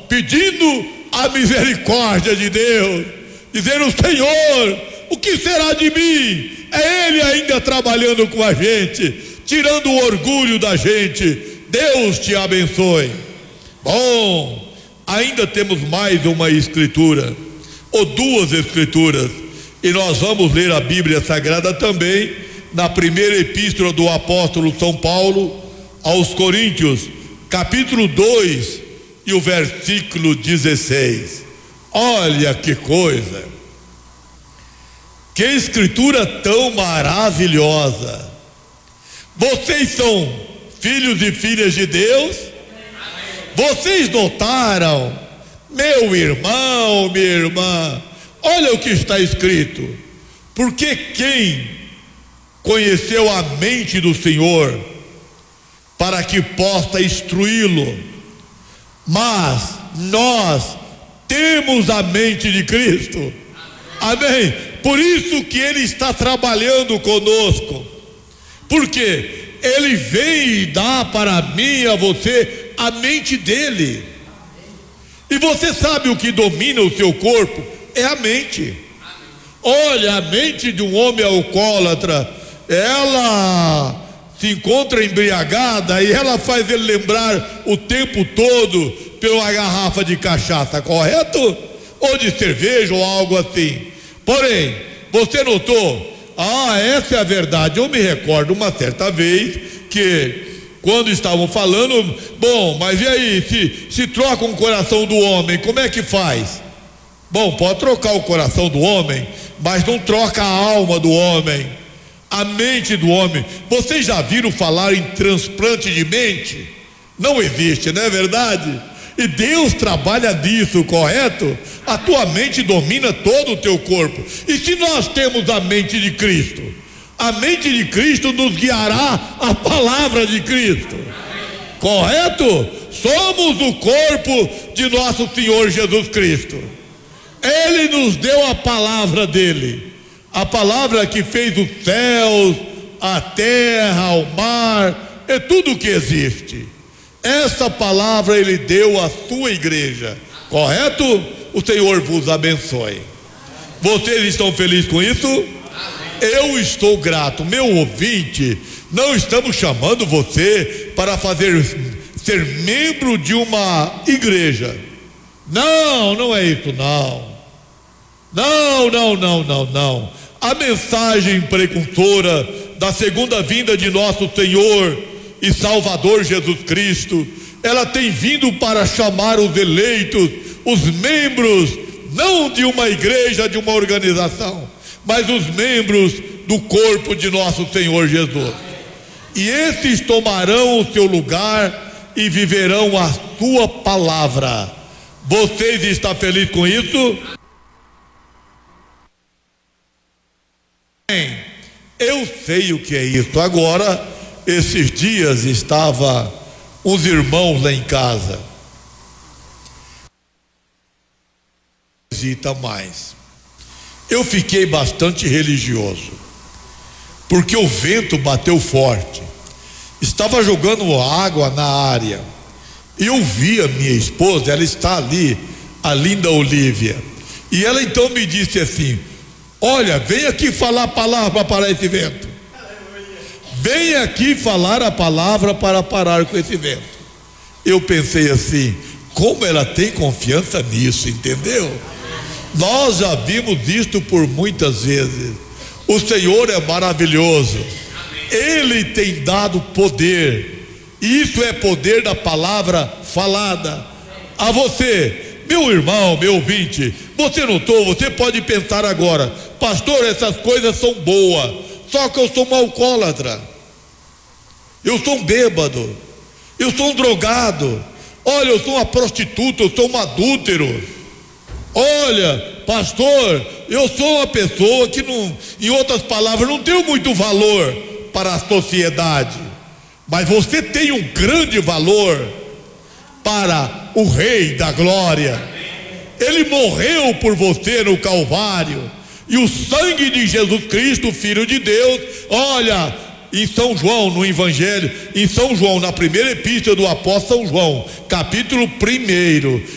pedindo a misericórdia de Deus, dizendo: Senhor, o que será de mim? É Ele ainda trabalhando com a gente, tirando o orgulho da gente. Deus te abençoe. Bom, ainda temos mais uma escritura, ou duas escrituras, e nós vamos ler a Bíblia Sagrada também na primeira epístola do apóstolo São Paulo aos Coríntios, capítulo 2 e o versículo 16. Olha que coisa, que escritura tão maravilhosa. Vocês são filhos e filhas de Deus? Vocês notaram, meu irmão, minha irmã, olha o que está escrito: porque quem conheceu a mente do Senhor para que possa instruí-lo? Mas nós temos a mente de Cristo. Amém? Por isso que Ele está trabalhando conosco, porque Ele vem e dá para mim e a você a mente dele. E você sabe o que domina o seu corpo? É a mente. Olha, a mente de um homem alcoólatra, ela se encontra embriagada e ela faz ele lembrar o tempo todo pela garrafa de cachaça, correto? Ou de cerveja ou algo assim. Porém, você notou? Essa é a verdade. Eu me recordo uma certa vez que, quando estavam falando, bom, mas e aí, se troca o coração do homem, como é que faz? Bom, pode trocar o coração do homem, mas não troca a alma do homem, a mente do homem. Vocês já viram falar em transplante de mente? Não existe, não é verdade? E Deus trabalha nisso, correto? A tua mente domina todo o teu corpo. E se nós temos a mente de Cristo, a mente de Cristo nos guiará a palavra de Cristo, correto? Somos o corpo de nosso Senhor Jesus Cristo. Ele nos deu a palavra dele, a palavra que fez os céus, a terra, o mar e tudo que existe. Essa palavra Ele deu à sua igreja, correto? O Senhor vos abençoe. Vocês estão felizes com isso? Eu estou grato. Meu ouvinte, não estamos chamando você para ser membro de uma igreja. Não, não é isso não. Não. A mensagem precursora da segunda vinda de nosso Senhor e Salvador Jesus Cristo, ela tem vindo para chamar os eleitos, os membros, não de uma igreja, de uma organização, mas os membros do corpo de nosso Senhor Jesus. E esses tomarão o seu lugar e viverão a sua palavra. Vocês estão felizes com isso? Eu sei o que é isso. Agora, esses dias estava uns irmãos lá em casa. Visita mais. Eu fiquei bastante religioso, porque o vento bateu forte. Estava jogando água na área. Eu vi a minha esposa, ela está ali, a linda Olívia. E ela então me disse assim: olha, vem aqui falar a palavra para parar esse vento. Vem aqui falar a palavra para parar com esse vento. Eu pensei assim: como ela tem confiança nisso, entendeu? Nós já vimos isto por muitas vezes. O Senhor é maravilhoso. Ele tem dado poder. Isso é poder da palavra falada a você, meu irmão, meu ouvinte. Você notou? Você pode pensar agora: pastor, essas coisas são boas, só que eu sou um alcoólatra, eu sou um bêbado, eu sou um drogado, olha, eu sou uma prostituta, eu sou um adúltero. Olha, pastor, eu sou uma pessoa que não, em outras palavras, não tenho muito valor para a sociedade. Mas você tem um grande valor para o Rei da Glória. Ele morreu por você no Calvário, e o sangue de Jesus Cristo, Filho de Deus, olha, em São João, no Evangelho, em São João, na primeira epístola do apóstolo São João, capítulo 1,